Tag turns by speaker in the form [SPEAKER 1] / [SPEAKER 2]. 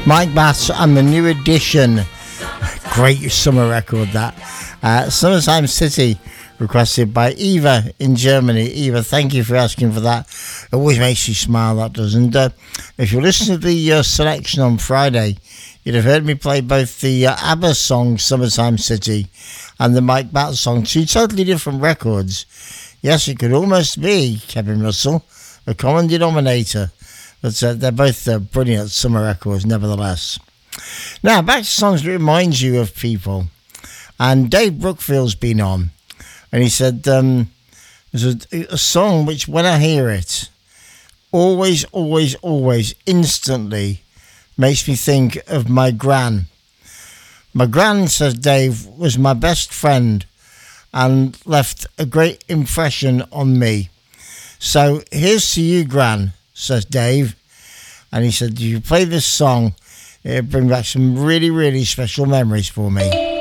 [SPEAKER 1] Mike Bass and the New Edition. Great summer record, that. Summertime City, requested by Eva in Germany. Eva, thank you for asking for that. It always makes you smile, that does. And if you listen to the selection on Friday, you'd have heard me play both the ABBA song, Summertime City, and the Mike Bass song, two totally different records. Yes, it could almost be, Kevin Russell, a common denominator. But they're both brilliant summer records, nevertheless. Now, back to songs that remind you of people. And Dave Brookfield's been on. And he said, there's a song which, when I hear it, always, instantly makes me think of my gran. My gran, says Dave, was my best friend and left a great impression on me. So here's to you, Gran, says Dave. And he said, if you play this song, it'll bring back some really, really special memories for me.